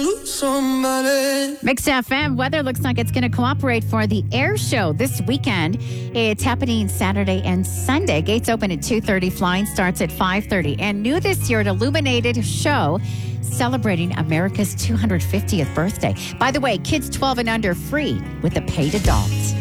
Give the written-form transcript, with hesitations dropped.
Mix FM weather looks like it's going to cooperate for the air show this weekend. It's happening Saturday and Sunday. Gates open at 2:30. Flying starts at 5:30. And new this year, an illuminated show celebrating America's 250th birthday. By the way, kids 12 and under free with a paid adult.